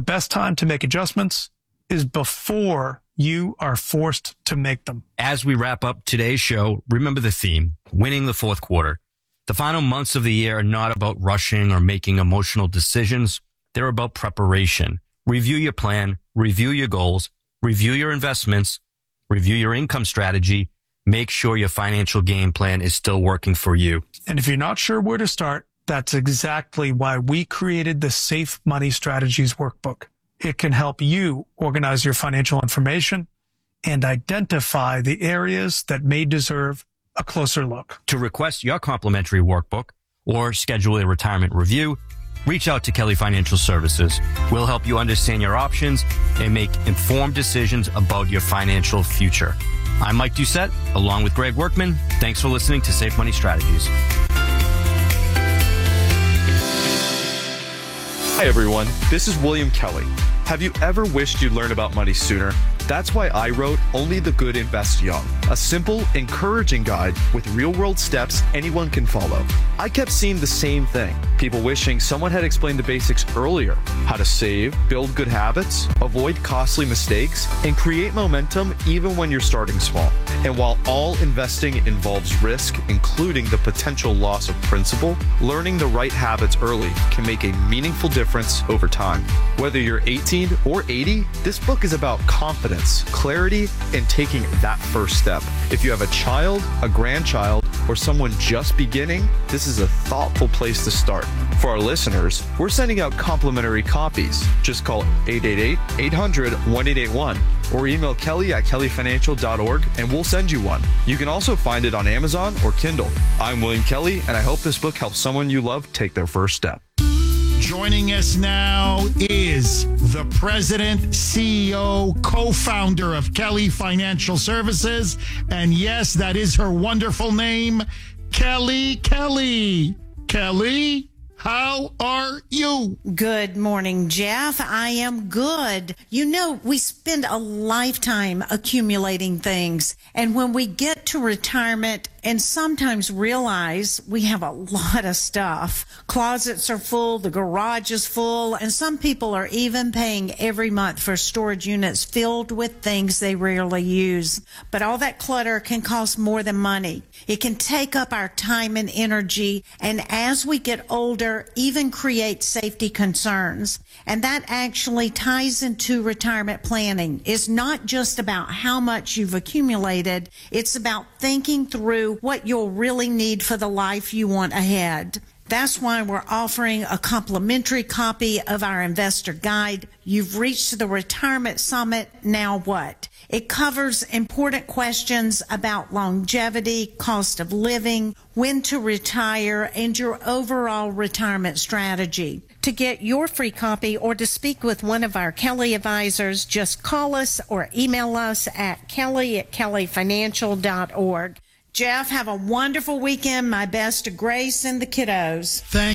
best time to make adjustments is before you are forced to make them. As we wrap up today's show, remember the theme, winning the fourth quarter. The final months of the year are not about rushing or making emotional decisions. They're about preparation. Review your plan, review your goals, review your investments, review your income strategy. Make sure your financial game plan is still working for you. And if you're not sure where to start, that's exactly why we created the Safe Money Strategies Workbook. It can help you organize your financial information and identify the areas that may deserve a closer look. To request your complimentary workbook or schedule a retirement review, reach out to Kelly Financial Services. We'll help you understand your options and make informed decisions about your financial future. I'm Mike Doucette, along with Greg Workman. Thanks for listening to Safe Money Strategies. Hi everyone, this is William Kelly. Have you ever wished you'd learned about money sooner? That's why I wrote Only the Good Invest Young, a simple, encouraging guide with real-world steps anyone can follow. I kept seeing the same thing, people wishing someone had explained the basics earlier, how to save, build good habits, avoid costly mistakes, and create momentum even when you're starting small. And while all investing involves risk, including the potential loss of principal, learning the right habits early can make a meaningful difference over time. Whether you're 18 or 80, this book is about confidence, clarity, and taking that first step. If you have a child, a grandchild, or someone just beginning, this is a thoughtful place to start. For our listeners, we're sending out complimentary copies. Just call 888-800-1881 or email kelly@kellyfinancial.org and we'll send you one. You can also find it on Amazon or Kindle. I'm William Kelly, and I hope this book helps someone you love take their first step. Joining us now is the president, CEO, co-founder of Kelly Financial Services. And yes, that is her wonderful name, Kelly Kelly. Kelly, how are you? Good morning, Jeff. I am good. You know, we spend a lifetime accumulating things. And when we get to retirement and sometimes realize we have a lot of stuff, closets are full, the garage is full, and some people are even paying every month for storage units filled with things they rarely use. But all that clutter can cost more than money. It can take up our time and energy, and as we get older, even create safety concerns. And that actually ties into retirement planning. It's not just about how much you've accumulated. It's about thinking through what you'll really need for the life you want ahead. That's why we're offering a complimentary copy of our investor guide. You've reached the Retirement Summit. Now what? It covers important questions about longevity, cost of living, when to retire, and your overall retirement strategy. To get your free copy or to speak with one of our Kelly advisors, just call us or email us at kelly@kellyfinancial.org. Jeff, have a wonderful weekend. My best to Grace and the kiddos. Thank